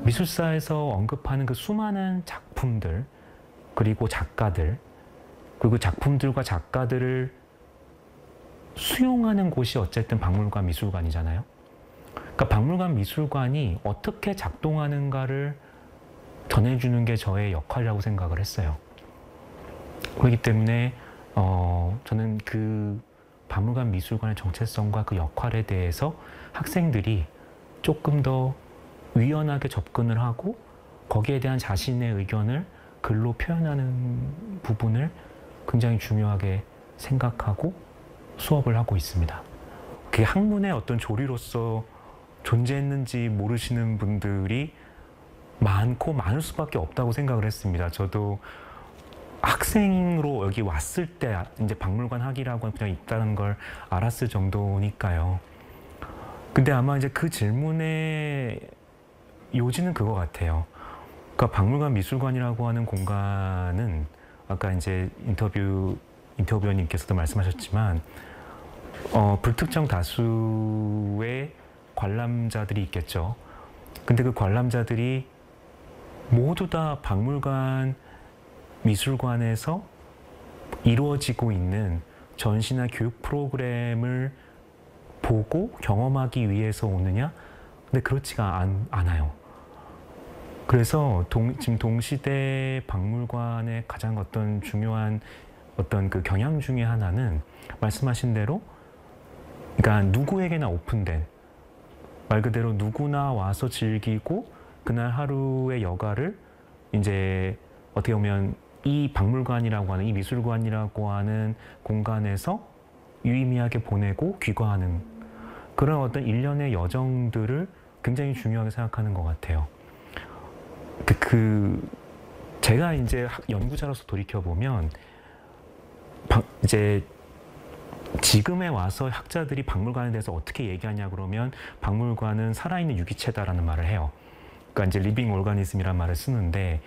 미술사에서 언급하는 그 수많은 작품들, 그리고 작가들, 그리고 작품들과 작가들을 수용하는 곳이 어쨌든 박물관, 미술관이잖아요. 그러니까 박물관, 미술관이 어떻게 작동하는가를 전해주는 게 저의 역할이라고 생각을 했어요. 그렇기 때문에 저는 그 박물관, 미술관의 정체성과 그 역할에 대해서 학생들이 조금 더 유연하게 접근을 하고 거기에 대한 자신의 의견을 글로 표현하는 부분을 굉장히 중요하게 생각하고 수업을 하고 있습니다. 그게 학문의 어떤 조리로서 존재했는지 모르시는 분들이 많고 많을 수밖에 없다고 생각을 했습니다. 저도 학생으로 여기 왔을 때 이제 박물관 학이라고 그냥 있다는 걸 알았을 정도니까요. 근데 아마 이제 그 질문의 요지는 그거 같아요. 그러니까 박물관, 미술관이라고 하는 공간은 아까 이제 인터뷰어님께서도 말씀하셨지만 불특정 다수의 관람자들이 있겠죠. 근데 그 관람자들이 모두 다 박물관, 미술관에서 이루어지고 있는 전시나 교육 프로그램을 보고 경험하기 위해서 오느냐? 근데 그렇지가 않아요. 그래서 지금 동시대 박물관의 가장 어떤 중요한 어떤 그 경향 중에 하나는 말씀하신 대로 그러니까 누구에게나 오픈된 말 그대로 누구나 와서 즐기고 그날 하루의 여가를 이제 어떻게 보면 이 박물관이라고 하는 이 미술관이라고 하는 공간에서 유의미하게 보내고 귀가하는 그런 어떤 일련의 여정들을 굉장히 중요하게 생각하는 것 같아요. 제가 이제 연구자로서 돌이켜보면 이제 지금에 와서 학자들이 박물관에 대해서 어떻게 얘기하냐 그러면 박물관은 살아있는 유기체다라는 말을 해요. 그러니까 이제 리빙 오르가니즘이라는 말을 쓰는데